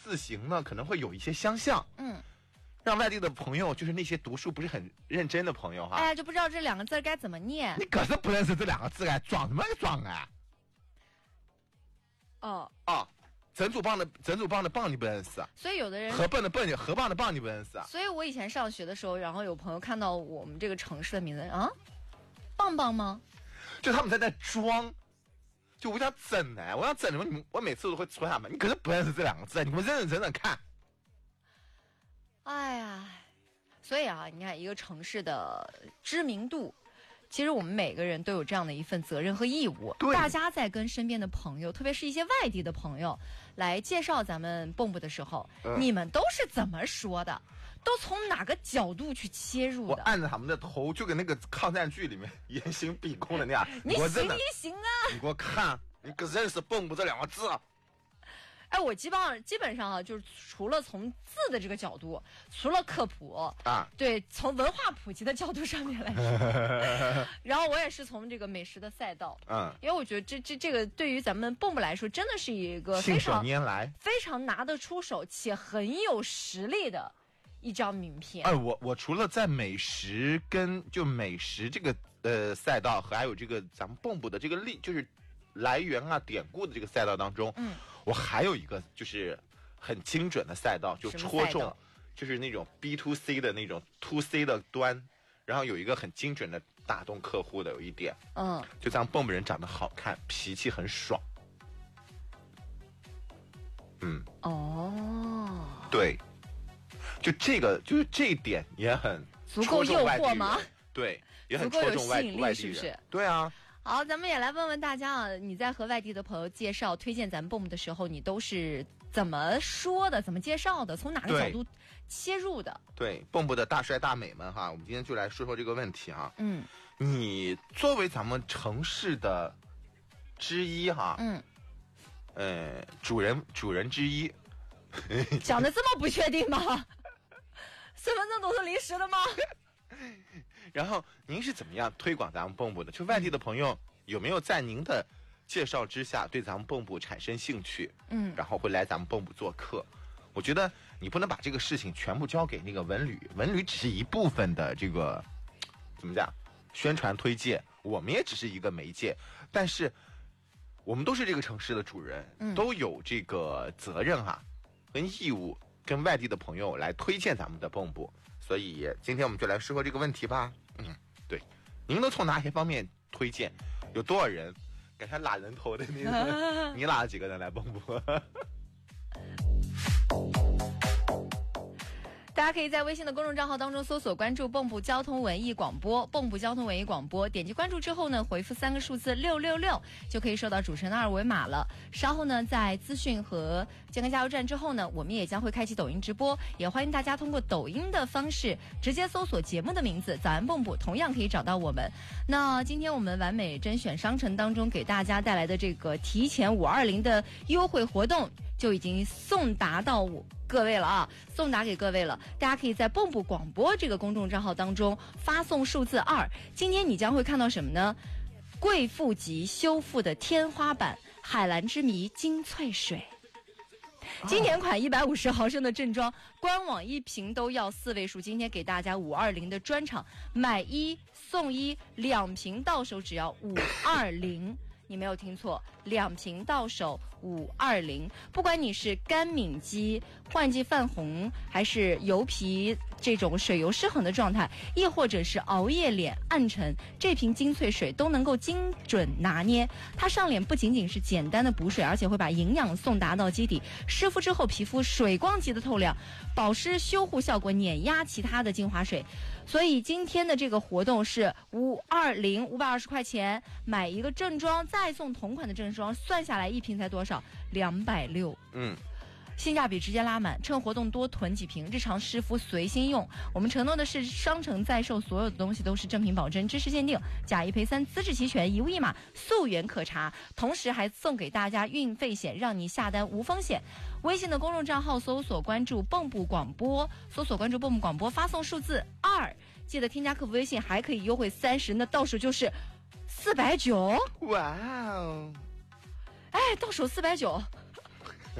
字形呢可能会有一些相像，让外地的朋友，就是那些读书不是很认真的朋友哈， 哎呀，就不知道这两个字该怎么念。 你可是不认识这两个字啊，装什么装啊？整组棒的棒你不认识啊？ 所以有的人河蚌的蚌，河蚌的蚌你不认识啊？ 所以我以前上学的时候，然后有朋友看到我们这个城市的名字啊，棒棒吗？ 就他们在那装。就我想整呢，我想整什么？我每次都会戳他们，你可是不认识这两个字，你们认真看。 哎呀，所以啊，你看一个城市的知名度，其实我们每个人都有这样的一份责任和义务。大家在跟身边的朋友，特别是一些外地的朋友，来介绍咱们蹦蹦的时候，你们都是怎么说的？都从哪个角度去切入的？ 我按着他们的头，就跟那个抗战剧里面严刑逼供的那样。 你行也行啊！ 你给我看，你可认识蹦蹦这两个字？ 哎，我基本上啊，就是除了从字的这个角度，除了科普啊，对，从文化普及的角度上面来说，然后我也是从这个美食的赛道，因为我觉得这个对于咱们蹦蹦来说，真的是一个非常拿得出手且很有实力的一张名片。 我除了在美食跟美食这个赛道和还有这个咱们蹦蹦的这个就是来源啊典故的这个赛道当中，我还有一个就是很精准的赛道，就戳中就是那种 B2C 的那种 2C 的端，然后有一个很精准的打动客户的有一点，就咱们蹦蹦人长得好看，脾气很爽。对，就这一点也很足够诱惑吗？ 对，也很戳中外地人， 是不是？ 对啊。 好，咱们也来问问大家啊，你在和外地的朋友介绍、推荐咱们蹦蹦的时候，你都是怎么说的？怎么介绍的？从哪个角度切入的？ 对，蹦蹦的大帅大美们哈，我们今天就来说说这个问题哈。你作为咱们城市的之一哈，主人之一， 讲的这么不确定吗？身份证都是临时的吗？ 然后您是怎么样推广咱们蹦蹦的？就外地的朋友有没有在您的介绍之下对咱们蹦蹦产生兴趣？然后会来咱们蹦蹦做客？我觉得你不能把这个事情全部交给那个文旅，文旅只是一部分的这个怎么讲宣传推荐，我们也只是一个媒介，但是我们都是这个城市的主人，都有这个责任跟义务跟外地的朋友来推荐咱们的蹦蹦。所以今天我们就来说说这个问题吧。对，您都从哪些方面推荐？有多少人？赶上拉人头的那个，你拉了几个人来蹦蹦？ 大家可以在微信的公众账号当中搜索关注蹦蹦交通文艺广播，蹦蹦交通文艺广播，点击关注之后呢，回复3个数字666，就可以收到主持人的二维码了。稍后呢，在资讯和健康加油站之后呢，我们也将会开启抖音直播，也欢迎大家通过抖音的方式直接搜索节目的名字早安蹦蹦，同样可以找到我们。那今天我们完美甄选商城当中给大家带来的这个提前520的优惠活动就已经送达到各位了啊，送达给各位了。大家可以在蹦蹦广播这个公众账号当中发送数字2。今天你将会看到什么呢？贵妇级修复的天花板海蓝之谜精粹水，经典款150毫升的正装，官网1瓶都要4位数。今天给大家520的专场，买1送1，2瓶到手只要520。你没有听错，2瓶到手520。不管你是干敏肌、换季泛红，还是油皮这种水油失衡的状态，亦或者是熬夜脸暗沉，这瓶精粹水都能够精准拿捏。它上脸不仅仅是简单的补水，而且会把营养送达到基底，湿敷之后皮肤水光级的透亮，保湿修护效果碾压其他的精华水。所以今天的这个活动是520，520块钱买一个正装，再送同款的正装，算下来1瓶才多少？260。性价比直接拉满，趁活动多囤几瓶，日常湿敷随心用。我们承诺的是商城在售所有的东西都是正品保真，知识鉴定，假一赔3，资质齐全，一物一码，溯源可查。同时还送给大家运费险，让你下单无风险。微信的公众账号搜索关注蹦蹦广播，搜索关注蹦蹦广播，发送数字2，记得添加客服微信，还可以优惠30，那到手就是490。 哇哦！ 哎，到手490，